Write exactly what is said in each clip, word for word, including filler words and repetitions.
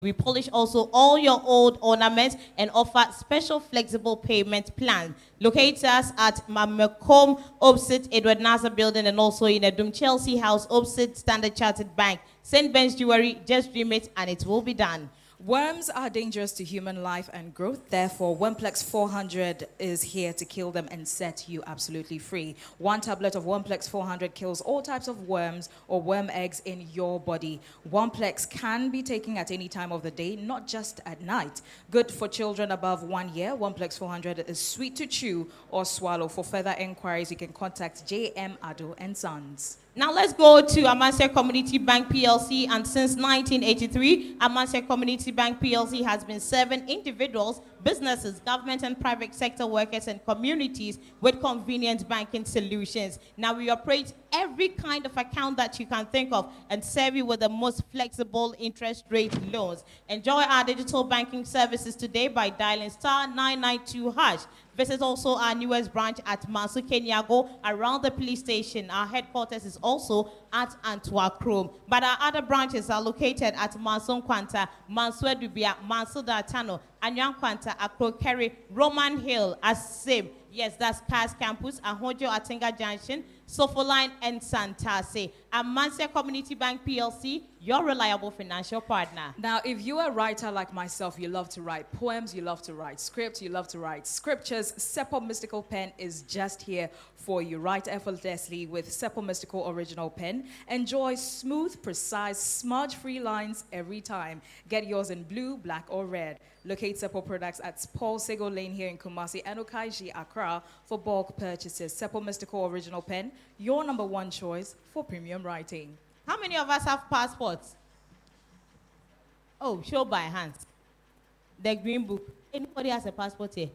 We polish also all your old ornaments and offer special flexible payment plans. Locate us at Mamekom opposite Edward Nazar Building and also in Edum Chelsea House opposite Standard Chartered Bank. Saint Ben's Jewelry, just dream it and it will be done. Worms are dangerous to human life and growth. Therefore, Wormplex four hundred is here to kill them and set you absolutely free. One tablet of Wormplex four hundred kills all types of worms or worm eggs in your body. Wormplex can be taken at any time of the day, not just at night. Good for children above one year. Wormplex four hundred is sweet to chew or swallow. For further inquiries, you can contact J M Ado and Sons. Now let's go to Amasia Community Bank P L C, and since nineteen eighty-three, Amasia Community Bank P L C has been serving individuals, businesses, government and private sector workers and communities with convenient banking solutions. Now we operate every kind of account that you can think of and serve you with the most flexible interest rate loans. Enjoy our digital banking services today by dialing star nine nine two hash. Visit also our newest branch at Mansu Kenyago around the police station. Our headquarters is also at Antwerp Chrome. But our other branches are located at Mansu Kwanta, Mansu Edubia, Mansu Datano, Anyang Kwanta, Akro Kerry, Roman Hill, Asib. Yes, that's Cars Campus, Ahojo Atinga Junction, Sofoline, and Santase. Amasia Community Bank P L C, your reliable financial partner. Now, if you're a writer like myself, you love to write poems, you love to write scripts, you love to write scriptures, Seppo Mystical Pen is just here for you. Write effortlessly with Seppo Mystical Original Pen. Enjoy smooth, precise, smudge-free lines every time. Get yours in blue, black, or red. Locate Seppo products at Paul Sego Lane here in Kumasi and Okaiji, Accra for bulk purchases. Seppo Mystical Original Pen, your number one choice for premium writing. How many of us have passports? Oh, show by hands. The green book. Anybody has a passport here?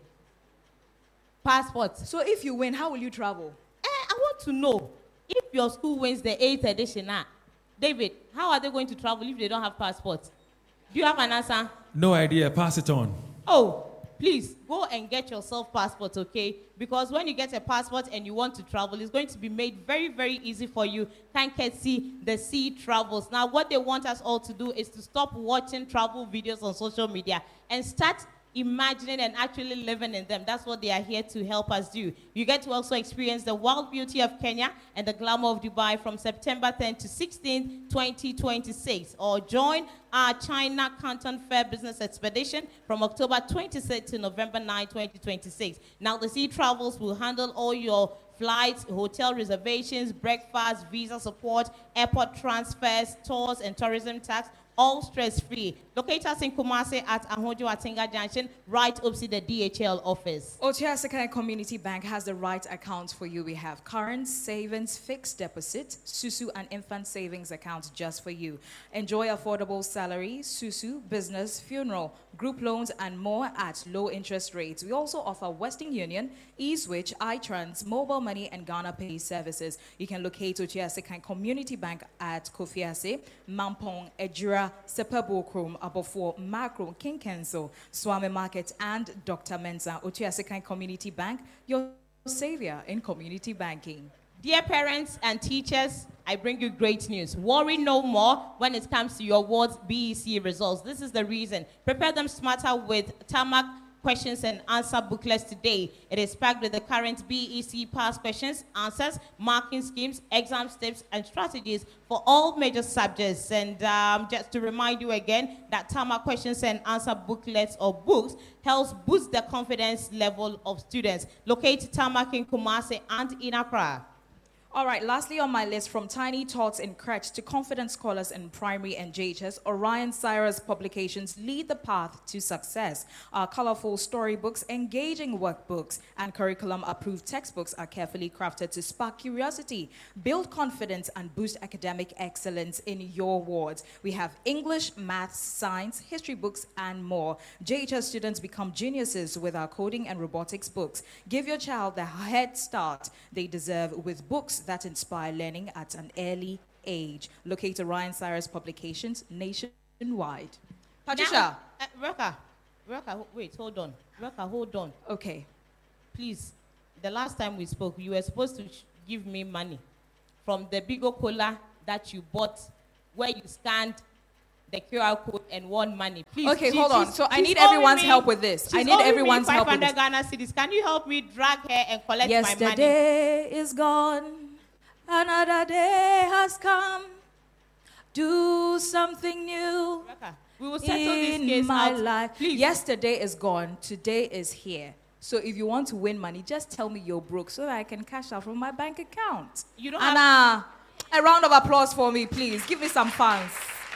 Passport. So if you win, how will you travel? Eh, I want to know if your school wins the eighth edition. Ah, David, how are they going to travel if they don't have passports? Do you have an answer? No idea. Pass it on. Oh, please go and get yourself passport, okay? Because when you get a passport and you want to travel, it's going to be made very, very easy for you. Thank you, see the Sea Travels. Now, what they want us all to do is to stop watching travel videos on social media and start imagining and actually living in them. That's what they are here to help us do. You get to also experience the wild beauty of Kenya and the glamour of Dubai from September tenth to sixteenth, twenty twenty-six. Or join our China Canton Fair Business Expedition from October twenty-sixth to November ninth, twenty twenty-six. Now, the Sea Travels will handle all your flights, hotel reservations, breakfast, visa support, airport transfers, tours, and tourism tax, all stress-free. Locate us in Kumasi at Ahojo Atinga Junction, right opposite the D H L office. Otua Sekai Community Bank has the right accounts for you. We have current, savings, fixed deposit, Susu and infant savings accounts just for you. Enjoy affordable salary, Susu, business, funeral, group loans, and more at low interest rates. We also offer Western Union, eSwitch, iTrans, mobile money, and Ghana Pay services. You can locate Otua Sekai Community Bank at Kofiase, Mampong, Ejura, Sepebo Krom, Abofo, Macro, King Kenzo, Swami Market, and Doctor Mensa. Otua Sekai Community Bank, your savior in community banking. Dear parents and teachers, I bring you great news. Worry no more when it comes to your ward's B E C results. This is the reason. Prepare them smarter with Tarmac questions and answer booklets today. It is packed with the current B E C past questions, answers, marking schemes, exam tips, and strategies for all major subjects. And um, just to remind you again that Tarmac questions and answer booklets or books helps boost the confidence level of students. Locate Tarmac in Kumasi and in Accra. All right, lastly on my list, from Tiny Tots in Crèche to confident scholars in primary and J H S, Orion Cyrus publications lead the path to success. Our colorful storybooks, engaging workbooks, and curriculum-approved textbooks are carefully crafted to spark curiosity, build confidence, and boost academic excellence in your wards. We have English, maths, science, history books, and more. J H S students become geniuses with our coding and robotics books. Give your child the head start they deserve with books that inspire learning at an early age. Locate Orion Cyrus publications nationwide. Patricia. Uh, Reka, Reka, wait, hold on. Reka, hold on. Okay. Please, the last time we spoke, you were supposed to give me money from the Bigo Cola that you bought, where you scanned the Q R code and won money. Please. Okay, she- hold on. she's- So I she's need owing everyone's me- help with this. I she's need owing me everyone's help with five hundred this. Ghana cedis. Can you help me drag her and collect my money? Yesterday is gone, another day has come. Do something new Rebecca, we will settle this in case my out. life. Please. Yesterday is gone, today is here. So if you want to win money, just tell me you're broke so that I can cash out from my bank account. You don't Anna, a round of applause for me, please. Give me some fans.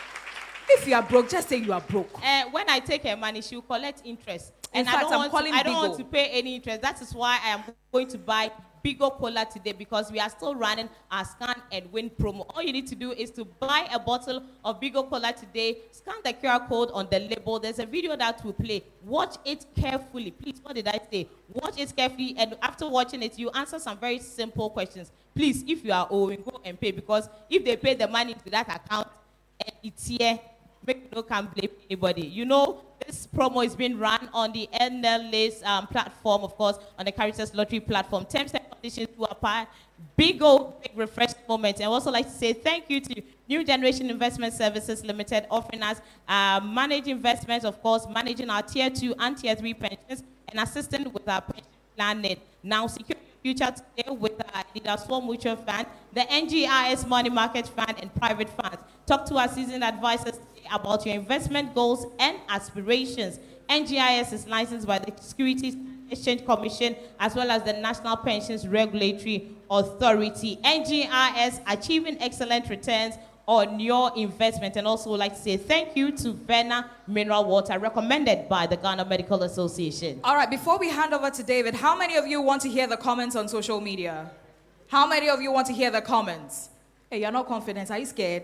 If you are broke, just say you are broke. Uh, when I take her money, she will collect interest. And In fact, I don't, I'm want, calling to, I don't want Bigo. to pay any interest. That is why I am going to buy Bigo Cola today, because we are still running our scan and win promo. All you need to do is to buy a bottle of Bigo Cola today, scan the Q R code on the label. There's a video that will play. Watch it carefully. Please, what did I say? Watch it carefully, and after watching it, you answer some very simple questions. Please, if you are owing, go and pay, because if they pay the money to that account and it's here, make no can blame anybody. You know, this promo is being run on the N L A's um, platform, of course, on the Caritas Lottery platform. Terms and conditions to apply. Big old, big refresh moment. And I also like to say thank you to New Generation Investment Services Limited, offering us uh, managed investments, of course, managing our tier two and tier three pensions and assisting with our pension planning. Now, secure your future today with our Leaders for Mutual Fund, the N G I S Money Market Fund, and private funds. Talk to our seasoned advisors about your investment goals and aspirations. N G I S is licensed by the Securities Exchange Commission as well as the National Pensions Regulatory Authority. N G I S achieving excellent returns on your investment. And also would like to say thank you to Verna Mineral Water, recommended by the Ghana Medical Association. All right, before we hand over to David, how many of you want to hear the comments on social media? How many of you want to hear the comments? Hey, you're not confident. Are you scared?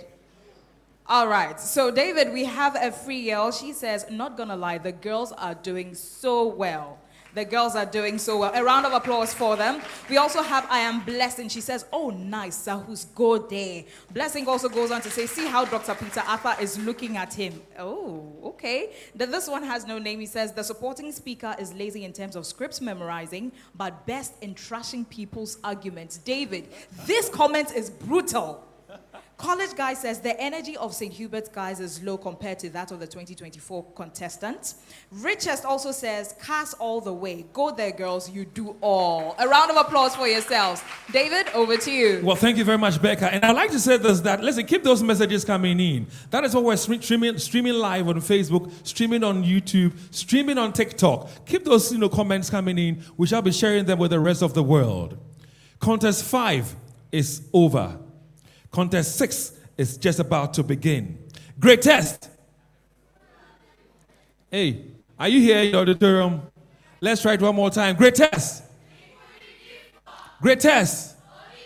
All right. So, David, we have a free girl. She says, not going to lie, the girls are doing so well. The girls are doing so well. A round of applause for them. We also have I Am Blessing. She says, oh, nice. Who's good there? Blessing also goes on to say, see how Doctor Peter Arthur is looking at him. Oh, okay. The, this one has no name. He says, the supporting speaker is lazy in terms of scripts memorizing, but best in trashing people's arguments. David, this comment is brutal. College Guy says the energy of Saint Hubert's guys is low compared to that of the twenty twenty-four contestants. Richest also says, cast all the way. Go there, girls, you do all. A round of applause for yourselves. David, over to you. Well, thank you very much, Becca. And I'd like to say this, that, listen, keep those messages coming in. That is what we're streaming, streaming live on Facebook, streaming on YouTube, streaming on TikTok. Keep those, you know, comments coming in. We shall be sharing them with the rest of the world. Contest five is over. Contest six is just about to begin. Great test. Hey, are you here in the auditorium? Let's try it one more time. Great test. Great test.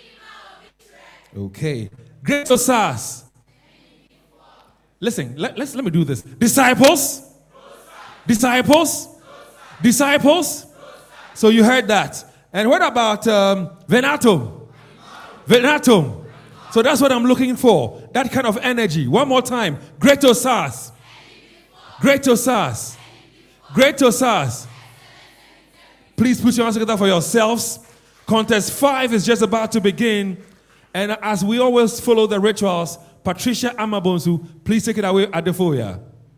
Okay. Great SARS. Listen, let, let's, let me do this. Disciples. Disciples. Disciples. So you heard that. And what about um, Venatum? Venatum. So that's what I'm looking for. That kind of energy. One more time. Great SARS. Great SARS. Great SARS. Please put your hands together for yourselves. Contest five is just about to begin. And as we always follow the rituals, Patricia Amabonsu, please take it away at the foyer.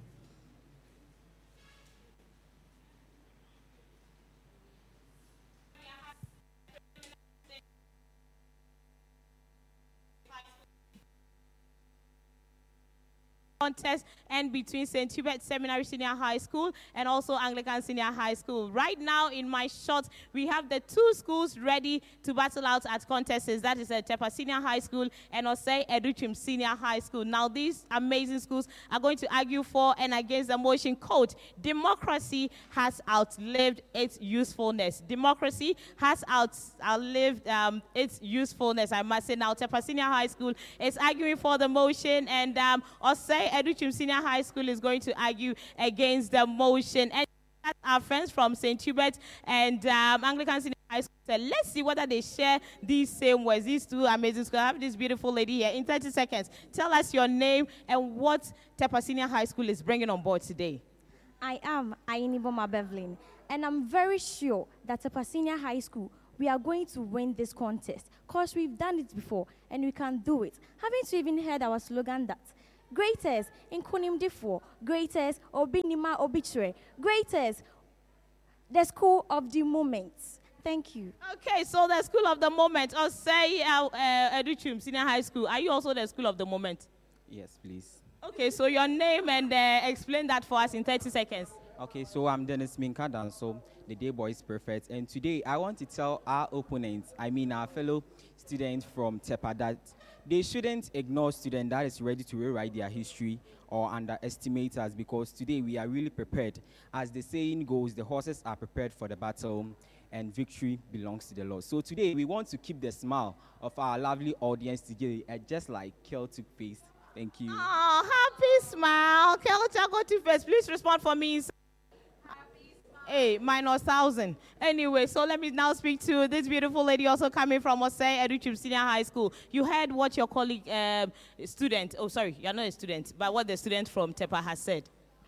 Contest and between Saint Hubert Seminary Senior High School and also Anglican Senior High School. Right now in my shot, we have the two schools ready to battle out at contests. That is uh, Tepa Senior High School and Osei Educhim Senior High School. Now these amazing schools are going to argue for and against the motion code. Democracy has outlived its usefulness. Democracy has out, outlived um, its usefulness, I must say. Now Tepa Senior High School is arguing for the motion, and um, Osei Educhim Senior High School is going to argue against the motion. And our friends from Saint Hubert and um, Anglican Senior High School said, let's see whether they share these same words. These two amazing schools. I have this beautiful lady here. In thirty seconds, tell us your name and what Tepa Senior High School is bringing on board today. I am Ainiboma Bevelin, and I'm very sure that Tepa Senior High School, we are going to win this contest because we've done it before and we can do it. Haven't you even heard our slogan that Greatest Nkunim Difo. Greatest Obinima Obitre. Greatest the School of the Moment. Thank you. Okay, so the School of the Moment. Or say uh, uh, Educhum Senior High School. Are you also the School of the Moment? Yes, please. Okay, so your name and uh, explain that for us in thirty seconds. Okay, so I'm Dennis Minkadan, so the day boy is perfect. And today I want to tell our opponents, I mean our fellow students from TEPA, that they shouldn't ignore students that is ready to rewrite their history or underestimate us, because today we are really prepared. As the saying goes, the horses are prepared for the battle and victory belongs to the Lord. So today we want to keep the smile of our lovely audience together, uh, just like Kel took face. Thank you. Oh, happy smile. Kel Chaco Two-Face, please respond for me. Hey, minus thousand. Anyway, so let me now speak to this beautiful lady also coming from Osei Educhum Senior High School. You heard what your colleague, um, student, oh sorry, you're not a student, but what the student from TEPA has said.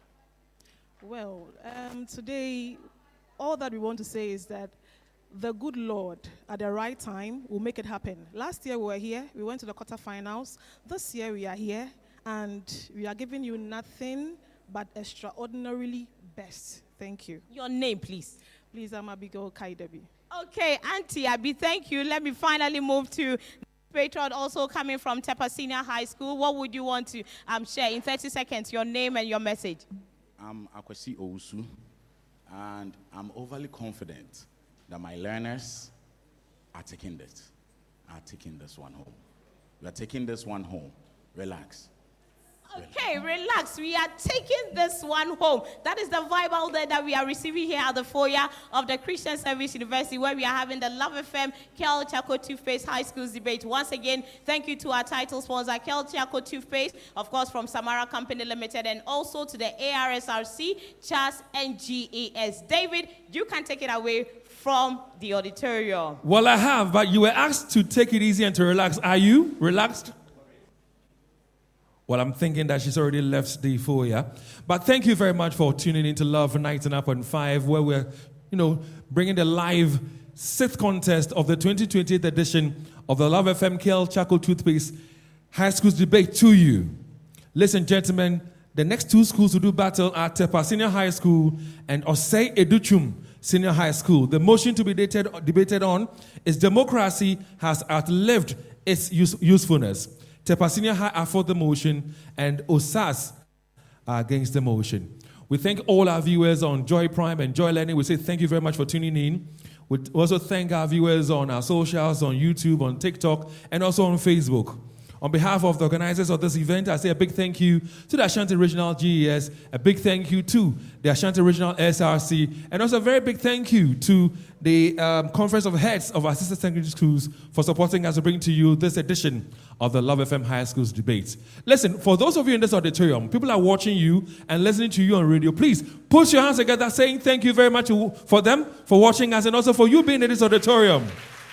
Well, um, today, all that we want to say is that the good Lord, at the right time, will make it happen. Last year we were here, we went to the quarterfinals. This year we are here, and we are giving you nothing but extraordinarily best. Thank you. Your name, please. Please, I'm Abigail Kaidebi. Okay, Auntie Abby, thank you. Let me finally move to patron also coming from TEPA Senior High School. What would you want to um, share in thirty seconds, your name and your message? I'm Akwesi Owusu, and I'm overly confident that my learners are taking this, are taking this one home. We are taking this one home. Relax. Okay, relax. We are taking this one home. That is the vibe out there that we are receiving here at the foyer of the Christian Service University, where we are having the Love F M Kel Chaco Two-Face High Schools debate. Once again, thank you to our title sponsor, Kel Chaco Two-Face, of course, from Samara Company Limited, and also to the A R S R C, Chas and G E S. David, you can take it away from the auditorium. Well, I have, but you were asked to take it easy and to relax. Are you relaxed? Well, I'm thinking that she's already left the foyer. But thank you very much for tuning into Love ninety-nine point five, where we're, you know, bringing the live sixth contest of the twenty twenty-eight edition of the Love F M Kel Chaco Toothpaste High Schools debate to you. Listen, gentlemen, the next two schools to do battle are TEPA Senior High School and Osei Educhum Senior High School. The motion to be debated, debated on is democracy has outlived its use, usefulness. TEPA Senior High are for the motion, and O S A S are against the motion. We thank all our viewers on Joy Prime and Joy Learning. We say thank you very much for tuning in. We also thank our viewers on our socials, on YouTube, on TikTok, and also on Facebook. On behalf of the organizers of this event, I say a big thank you to the Ashanti Regional G E S, a big thank you to the Ashanti Regional S R C, and also a very big thank you to the um, Conference of Heads of our sister secondary schools for supporting us to bring to you this edition of the Love F M High Schools Debates. Listen, for those of you in this auditorium, people are watching you and listening to you on radio, please put your hands together saying thank you very much for them, for watching us, and also for you being in this auditorium.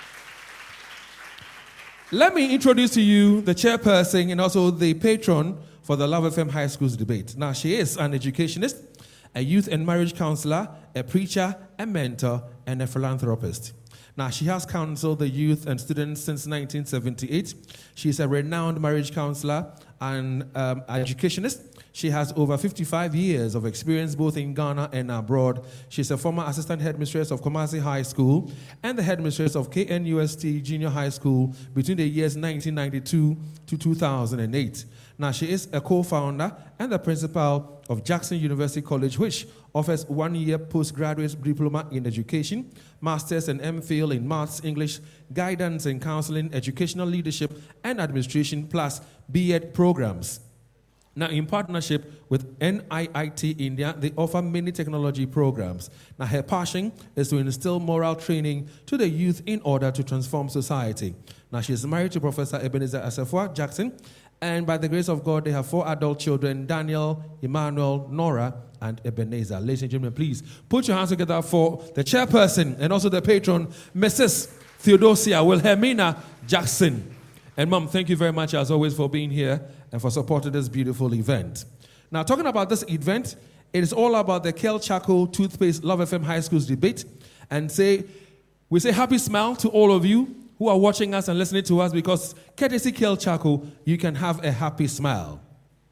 Let me introduce to you the chairperson and also the patron for the Love F M High Schools debate. Now, she is an educationist, a youth and marriage counselor, a preacher, a mentor, and a philanthropist. Now, she has counseled the youth and students since nineteen seventy-eight. She is a renowned marriage counselor and um, educationist. She has over fifty-five years of experience both in Ghana and abroad. She's a former assistant headmistress of Kumasi High School and the headmistress of K N U S T Junior High School between the years nineteen ninety-two to two thousand eight. Now, she is a co-founder and the principal of Jackson University College, which offers one-year postgraduate diploma in education, master's and M Phil in maths, English, guidance and counseling, educational leadership, and administration, plus B Ed programs. Now, in partnership with N I I T India, they offer many technology programs. Now, her passion is to instill moral training to the youth in order to transform society. Now, she is married to Professor Ebenezer Asafua Jackson, and by the grace of God, they have four adult children, Daniel, Emmanuel, Nora, and Ebenezer. Ladies and gentlemen, please put your hands together for the chairperson and also the patron, Missus Theodosia Wilhelmina Jackson. And Mom, thank you very much, as always, for being here and for supporting this beautiful event. Now, talking about this event, it is all about the Kel Chaco Toothpaste Love F M High Schools debate. And say, we say happy smile to all of you who are watching us and listening to us, because courtesy Kel Chaco, you can have a happy smile.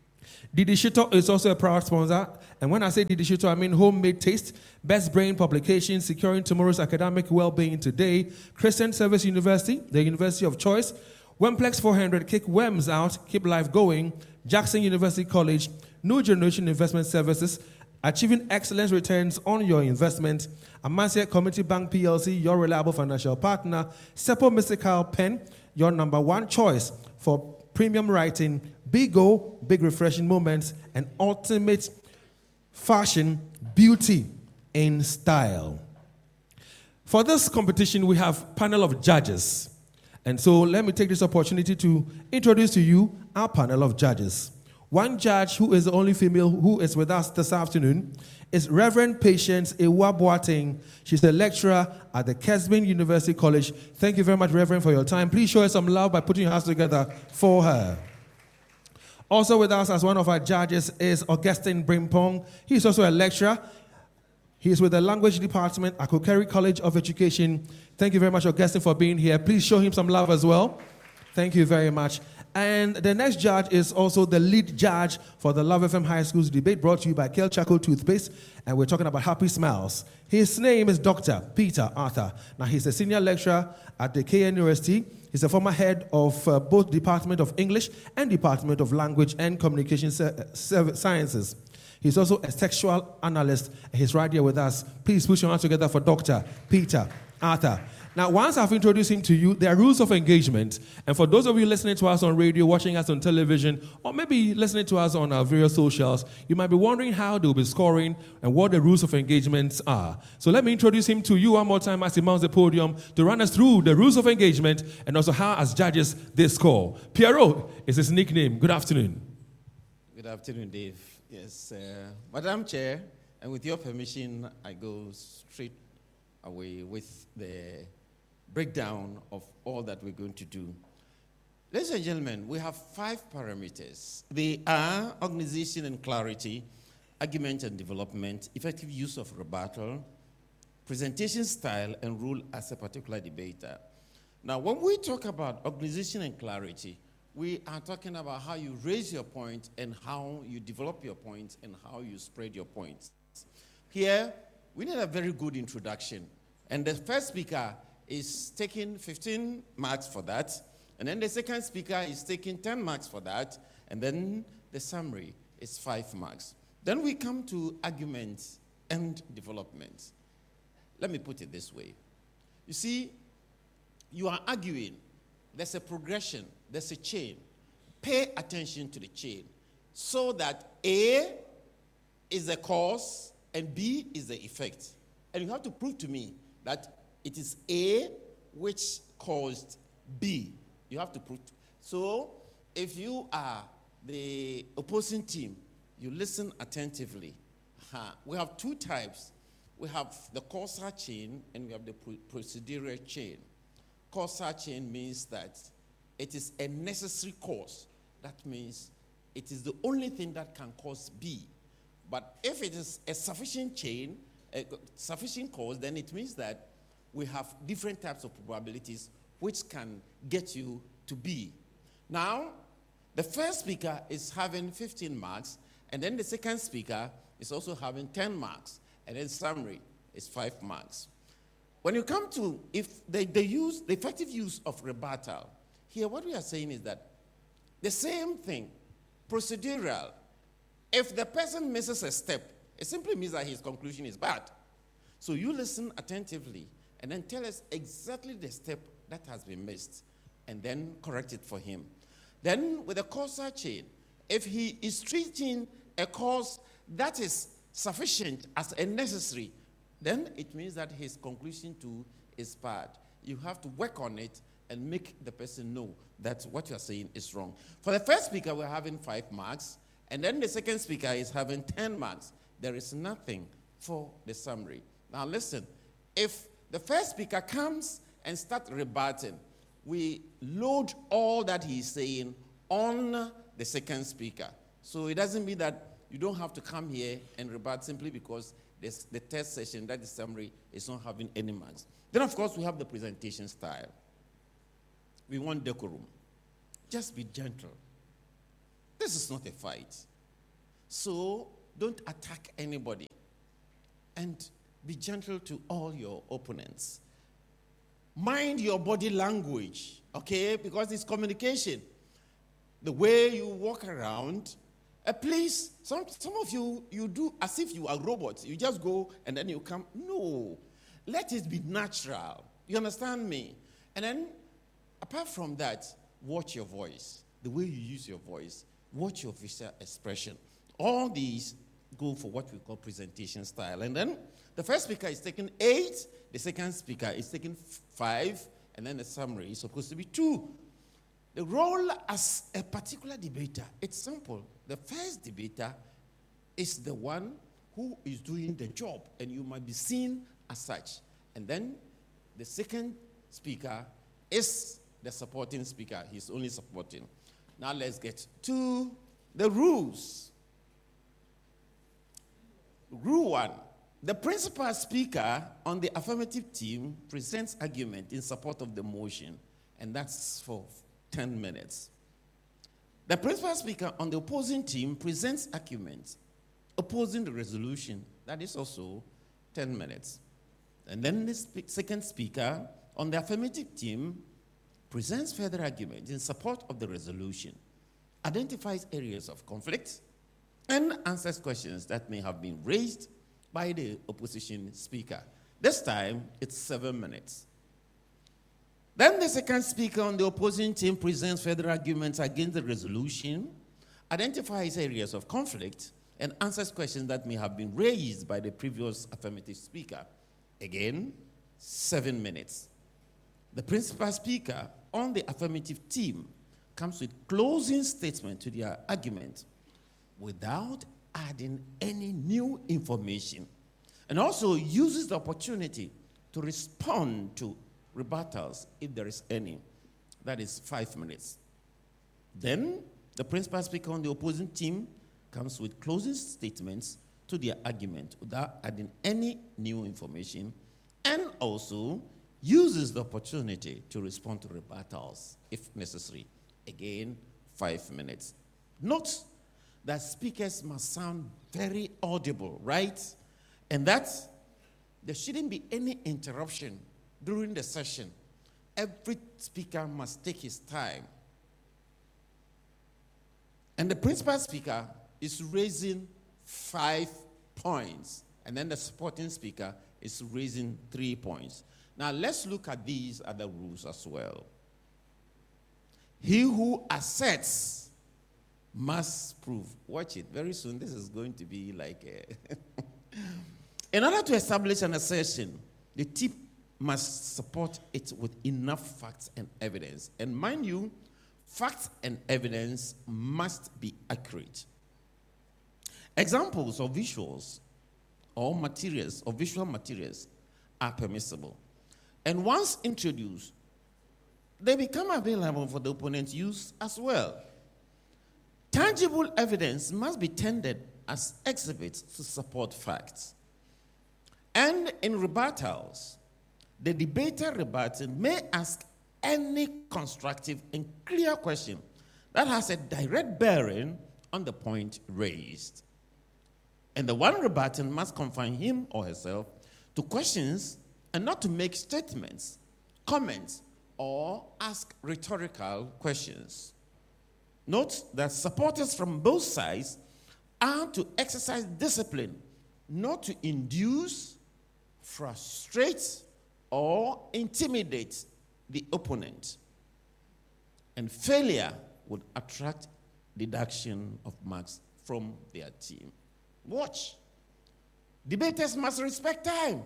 Didi Shito is also a proud sponsor. And when I say Didi Shito, I mean Homemade Taste, Best Brain Publication, Securing Tomorrow's Academic Well-Being Today, Christian Service University, the University of Choice, Wemplex four hundred, Kick Wems Out, Keep Life Going, Jackson University College, New Generation Investment Services, Achieving Excellence Returns on Your Investment, Amasia Community Bank P L C, your reliable financial partner, Seppo Mystical Pen, your number one choice for premium writing, Bigo, big refreshing moments, and ultimate fashion, beauty, in style. For this competition, we have panel of judges. And so let me take this opportunity to introduce to you our panel of judges. One judge who is the only female who is with us this afternoon is Reverend Patience Ewa Boateng. She's a lecturer at the Kesbin University College. Thank you very much, Reverend, for your time. Please show her some love by putting your hands together for her. Also with us as one of our judges is Augustine Brimpong. He's also a lecturer. He's with the Language Department at Kokeri College of Education. Thank you very much, Augustine, for being here. Please show him some love as well. Thank you very much. And the next judge is also the lead judge for the Love F M High School's debate, brought to you by Kel Charcoal Toothpaste. And we're talking about Happy Smiles. His name is Doctor Peter Arthur. Now, he's a senior lecturer at the K N U S T. He's a former head of uh, both Department of English and Department of Language and Communication Sciences. He's also a sexual analyst. He's right here with us. Please put your hands together for Doctor Peter Arthur. Now, once I've introduced him to you, there are rules of engagement. And for those of you listening to us on radio, watching us on television, or maybe listening to us on our various socials, you might be wondering how they'll be scoring and what the rules of engagement are. So let me introduce him to you one more time as he mounts the podium to run us through the rules of engagement and also how, as judges, they score. Pierrot is his nickname. Good afternoon. Good afternoon, Dave. Yes, uh, Madam Chair, and with your permission, I go straight away with the breakdown of all that we're going to do. Ladies and gentlemen, we have five parameters. They are organization and clarity, argument and development, effective use of rebuttal, presentation style, and role as a particular debater. Now, when we talk about organization and clarity, we are talking about how you raise your point and how you develop your points and how you spread your points. Here, we need a very good introduction. And the first speaker is taking fifteen marks for that. And then the second speaker is taking ten marks for that. And then the summary is five marks. Then we come to arguments and development. Let me put it this way. You see, you are arguing. There's a progression. There's a chain. Pay attention to the chain so that A is the cause and B is the effect. And you have to prove to me that it is A which caused B. You have to prove. To, so if you are the opposing team, you listen attentively. Uh-huh. We have two types. We have the causal chain and we have the pro- procedural chain. Causal chain means that it is a necessary cause. That means it is the only thing that can cause B. But if it is a sufficient chain, a sufficient cause, then it means that we have different types of probabilities which can get you to B. Now, the first speaker is having fifteen marks, and then the second speaker is also having ten marks, and then summary is five marks. When you come to if the, the use, the effective use of rebuttal, here what we are saying is that the same thing, procedural, if the person misses a step, it simply means that his conclusion is bad. So you listen attentively and then tell us exactly the step that has been missed and then correct it for him. Then with the causal chain, if he is treating a cause that is sufficient as a necessary, then it means that his conclusion too is bad. You have to work on it and make the person know that what you are saying is wrong. For the first speaker, we're having five marks, and then the second speaker is having ten marks. There is nothing for the summary. Now listen, if the first speaker comes and starts rebutting, we load all that he's saying on the second speaker. So it doesn't mean that you don't have to come here and rebut simply because this, the test session, that is summary, is not having any marks. Then, of course, we have the presentation style. We want decorum. Just be gentle. This is not a fight. So don't attack anybody. And be gentle to all your opponents. Mind your body language, okay? Because it's communication. The way you walk around. Uh, please, some, some of you, you do as if you are robots. You just go and then you come. No. Let it be natural. You understand me? And then, apart from that, watch your voice. The way you use your voice. Watch your facial expression. All these go for what we call presentation style. And then, the first speaker is taking eight. The second speaker is taking five. And then the summary is supposed to be two. The role as a particular debater, it's simple. The first debater is the one who is doing the job, and you might be seen as such. And then the second speaker is the supporting speaker. He's only supporting. Now let's get to the rules. Rule one. The principal speaker on the affirmative team presents argument in support of the motion, and that's for ten minutes. The principal speaker on the opposing team presents arguments opposing the resolution. That is also ten minutes. And then the spe- second speaker on the affirmative team presents further arguments in support of the resolution, identifies areas of conflict, and answers questions that may have been raised by the opposition speaker. This time, it's seven minutes. Then the second speaker on the opposing team presents further arguments against the resolution, identifies areas of conflict, and answers questions that may have been raised by the previous affirmative speaker. Again, seven minutes. The principal speaker on the affirmative team comes with closing statement to their argument without adding any new information, and also uses the opportunity to respond to rebuttals, if there is any. That is five minutes. Then, the principal speaker on the opposing team comes with closing statements to their argument without adding any new information, and also uses the opportunity to respond to rebuttals, if necessary. Again, five minutes. Note that speakers must sound very audible, right? And that there shouldn't be any interruption during the session. Every speaker must take his time. And the principal speaker is raising five points. And then the supporting speaker is raising three points. Now let's look at these other rules as well. He who asserts must prove. Watch it. Very soon this is going to be like a in order to establish an assertion, the tip must support it with enough facts and evidence. And mind you, facts and evidence must be accurate. Examples of visuals or materials or visual materials are permissible. And once introduced, they become available for the opponent's use as well. Tangible evidence must be tendered as exhibits to support facts. And in rebuttals, the debater rebutting may ask any constructive and clear question that has a direct bearing on the point raised. And the one rebutting must confine him or herself to questions and not to make statements, comments, or ask rhetorical questions. Note that supporters from both sides are to exercise discipline, not to induce, frustrate, or intimidate the opponent. And failure would attract deduction of marks from their team. Watch. Debaters must respect time.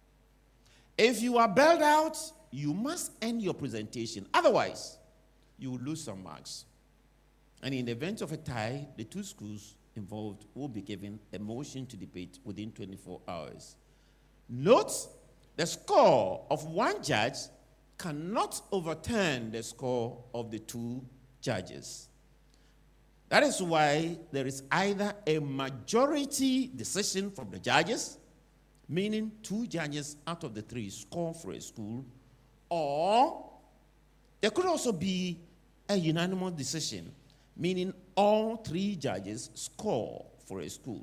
If you are bailed out, you must end your presentation. Otherwise, you will lose some marks. And in the event of a tie, the two schools involved will be given a motion to debate within twenty-four hours. Note, the score of one judge cannot overturn the score of the two judges. That is why there is either a majority decision from the judges, meaning two judges out of the three score for a school, or there could also be a unanimous decision, meaning all three judges score for a school.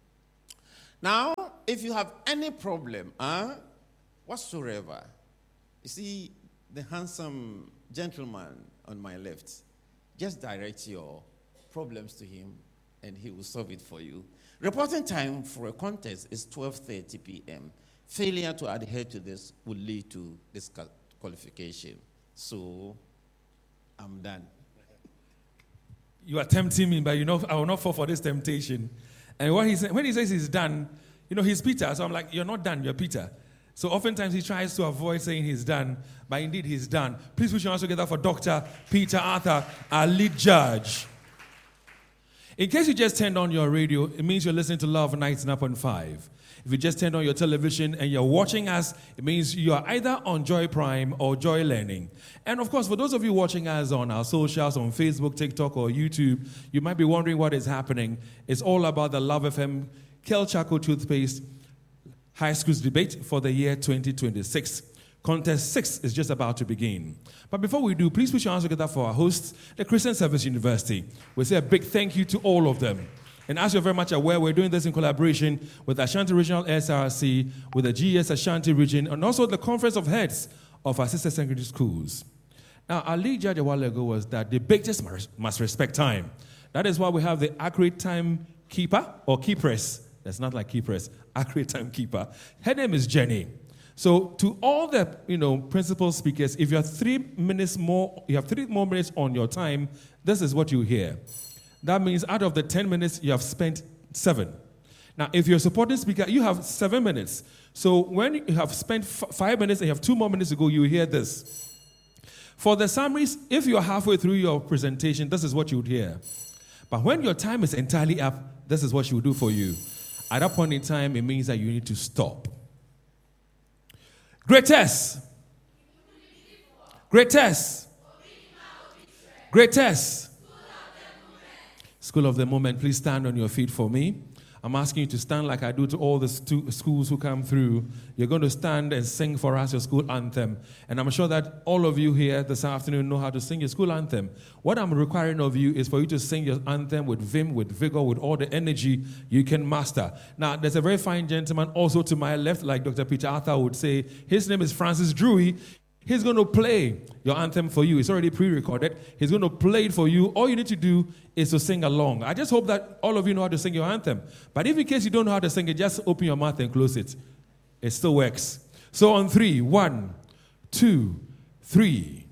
Now, if you have any problem, huh, whatsoever, you see the handsome gentleman on my left, just direct your problems to him and he will solve it for you. Reporting time for a contest is twelve thirty p.m. Failure to adhere to this will lead to disqualification. So, I'm done. You are tempting me, but you know I will not fall for this temptation. And what he say, when he says he's done, you know, he's Peter. So I'm like, you're not done, you're Peter. So oftentimes he tries to avoid saying he's done, but indeed he's done. Please put your hands together for Doctor Peter Arthur, our lead judge. In case you just turned on your radio, it means you're listening to Love ninety-nine point five. If you just turned on your television and you're watching us, it means you are either on Joy Prime or Joy Learning. And of course, for those of you watching us on our socials, on Facebook, TikTok, or YouTube, you might be wondering what is happening. It's all about the Love F M Kel Charcoal Toothpaste High Schools Debate for the year twenty twenty-six. Contest six is just about to begin. But before we do, please put your hands together for our hosts, the Christian Service University. We say a big thank you to all of them. And as you're very much aware, we're doing this in collaboration with Ashanti Regional S R C, with the G S Ashanti Region, and also the Conference of Heads of our sister secondary schools. Now, our lead judge a while ago was that debaters must respect time. That is why we have the accurate time keeper, or keepress. That's not like keepress, accurate time keeper. Her name is Jenny. So to all the, you know, principal speakers, if you have three minutes more, you have three more minutes on your time, this is what you hear. That means out of the ten minutes, you have spent seven. Now, if you're a supporting speaker, you have seven minutes. So when you have spent f- five minutes and you have two more minutes to go, you hear this. For the summaries, if you're halfway through your presentation, this is what you would hear. But when your time is entirely up, this is what she will do for you. At that point in time, it means that you need to stop. Greatest. Greatest. Greatest. School of the Moment, please stand on your feet for me. I'm asking you to stand like I do to all the stu- schools who come through. You're going to stand and sing for us your school anthem. And I'm sure that all of you here this afternoon know how to sing your school anthem. What I'm requiring of you is for you to sing your anthem with vim, with vigor, with all the energy you can master. Now, there's a very fine gentleman also to my left, like Doctor Peter Arthur would say. His name is Francis Drewy. He's going to play your anthem for you. It's already pre-recorded. He's going to play it for you. All you need to do is to sing along. I just hope that all of you know how to sing your anthem. But if in case you don't know how to sing it, just open your mouth and close it. It still works. So on three, one, two, three.